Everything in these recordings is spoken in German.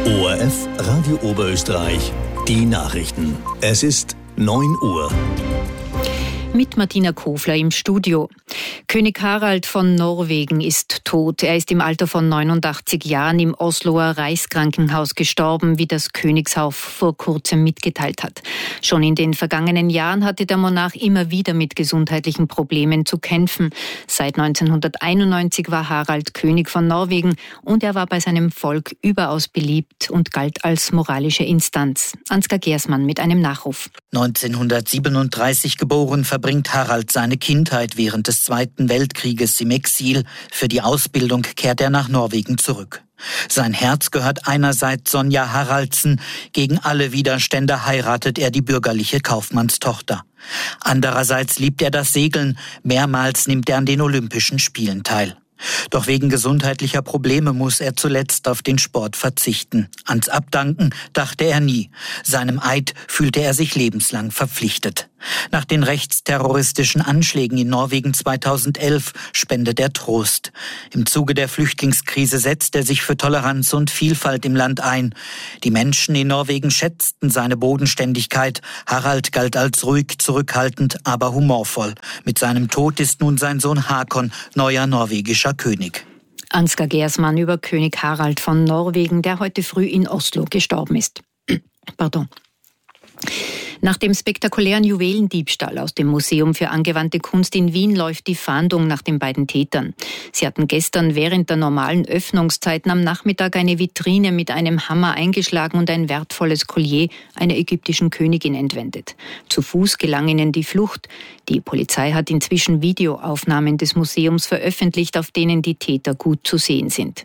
ORF Radio Oberösterreich, die Nachrichten. Es ist 9 Uhr. Mit Martina Kofler im Studio. König Harald von Norwegen ist tot. Er ist im Alter von 89 Jahren im Osloer Reichskrankenhaus gestorben, wie das Königshaus vor kurzem mitgeteilt hat. Schon in den vergangenen Jahren hatte der Monarch immer wieder mit gesundheitlichen Problemen zu kämpfen. Seit 1991 war Harald König von Norwegen und er war bei seinem Volk überaus beliebt und galt als moralische Instanz. Ansgar Gersmann mit einem Nachruf. 1937 geboren, verbringt Harald seine Kindheit während des Zweiten Weltkrieges im Exil. Für die Ausbildung kehrt er nach Norwegen zurück. Sein Herz gehört einerseits Sonja Haraldsen. Gegen alle Widerstände heiratet er die bürgerliche Kaufmannstochter. Andererseits liebt er das Segeln. Mehrmals nimmt er an den Olympischen Spielen teil. Doch wegen gesundheitlicher Probleme muss er zuletzt auf den Sport verzichten. Ans Abdanken dachte er nie. Seinem Eid fühlte er sich lebenslang verpflichtet. Nach den rechtsterroristischen Anschlägen in Norwegen 2011 spendet er Trost. Im Zuge der Flüchtlingskrise setzt er sich für Toleranz und Vielfalt im Land ein. Die Menschen in Norwegen schätzten seine Bodenständigkeit. Harald galt als ruhig, zurückhaltend, aber humorvoll. Mit seinem Tod ist nun sein Sohn Hakon neuer norwegischer König. Ansgar Gersmann über König Harald von Norwegen, der heute früh in Oslo gestorben ist. Pardon. Nach dem spektakulären Juwelendiebstahl aus dem Museum für angewandte Kunst in Wien läuft die Fahndung nach den beiden Tätern. Sie hatten gestern während der normalen Öffnungszeiten am Nachmittag eine Vitrine mit einem Hammer eingeschlagen und ein wertvolles Collier einer ägyptischen Königin entwendet. Zu Fuß gelang ihnen die Flucht. Die Polizei hat inzwischen Videoaufnahmen des Museums veröffentlicht, auf denen die Täter gut zu sehen sind.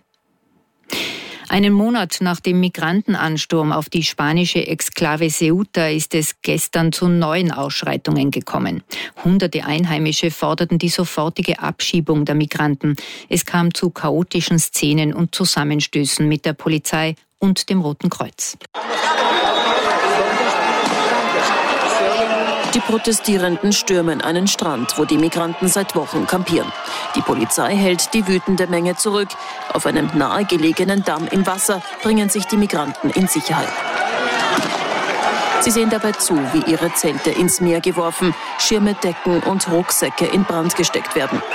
Einen Monat nach dem Migrantenansturm auf die spanische Exklave Ceuta ist es gestern zu neuen Ausschreitungen gekommen. Hunderte Einheimische forderten die sofortige Abschiebung der Migranten. Es kam zu chaotischen Szenen und Zusammenstößen mit der Polizei und dem Roten Kreuz. Die Protestierenden stürmen einen Strand, wo die Migranten seit Wochen kampieren. Die Polizei hält die wütende Menge zurück. Auf einem nahegelegenen Damm im Wasser bringen sich die Migranten in Sicherheit. Sie sehen dabei zu, wie ihre Zelte ins Meer geworfen, Schirme, Decken und Rucksäcke in Brand gesteckt werden.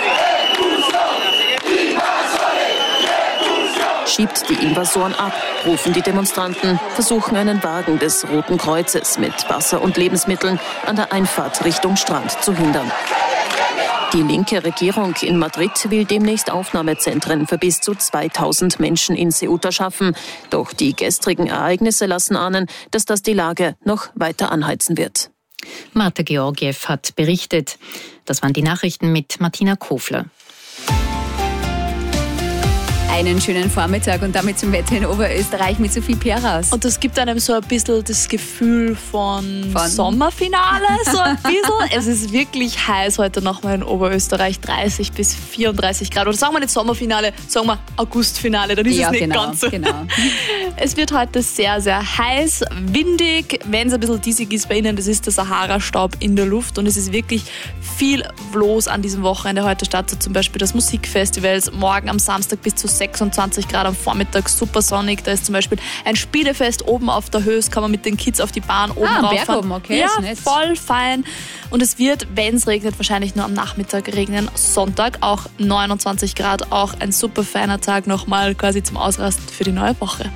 Schiebt die Invasoren ab, rufen die Demonstranten, versuchen einen Wagen des Roten Kreuzes mit Wasser und Lebensmitteln an der Einfahrt Richtung Strand zu hindern. Die linke Regierung in Madrid will demnächst Aufnahmezentren für bis zu 2000 Menschen in Ceuta schaffen. Doch die gestrigen Ereignisse lassen ahnen, dass das die Lage noch weiter anheizen wird. Marta Georgiev hat berichtet. Das waren die Nachrichten mit Martina Kofler. Einen schönen Vormittag und damit zum Wetter in Oberösterreich mit Sophie Peraus. Und das gibt einem so ein bisschen das Gefühl von Sommerfinale, so ein bisschen. Es ist wirklich heiß heute nochmal in Oberösterreich, 30 bis 34 Grad. Oder sagen wir nicht Sommerfinale, sagen wir Augustfinale, dann ist es nicht ganz so. Genau. Es wird heute sehr, sehr heiß, windig. Wenn es ein bisschen diesig ist bei Ihnen, das ist der Sahara-Staub in der Luft und es ist wirklich viel los an diesem Wochenende. Heute startet zum Beispiel das Musikfestival, morgen am Samstag bis zu 26 Grad am Vormittag, super sonnig. Da ist zum Beispiel ein Spielefest oben auf der Höhe, kann man mit den Kids auf die Bahn oben rauffahren. Oben, okay. Ja, voll fein. Und es wird, wenn es regnet, wahrscheinlich nur am Nachmittag regnen. Sonntag auch 29 Grad, auch ein super feiner Tag nochmal quasi zum Ausrasten für die neue Woche.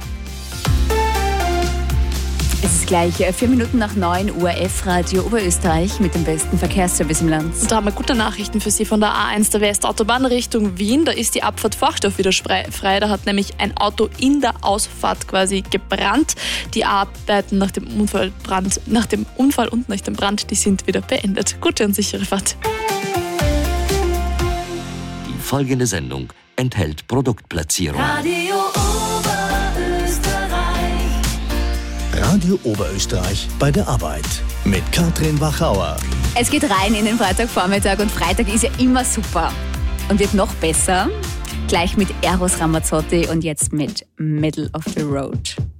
Es ist gleich 4 Minuten nach 9 Uhr, F-Radio Oberösterreich mit dem besten Verkehrsservice im Land. Und da haben wir gute Nachrichten für Sie von der A1 der Westautobahn Richtung Wien. Da ist die Abfahrt Forchdorf wieder frei. Da hat nämlich ein Auto in der Ausfahrt quasi gebrannt. Die Arbeiten nach dem Unfall und nach dem Brand, die sind wieder beendet. Gute und sichere Fahrt. Die folgende Sendung enthält Produktplatzierung. Radio Oberösterreich bei der Arbeit mit Katrin Wachauer. Es geht rein in den Freitagvormittag und Freitag ist ja immer super und wird noch besser. Gleich mit Eros Ramazzotti und jetzt mit Middle of the Road.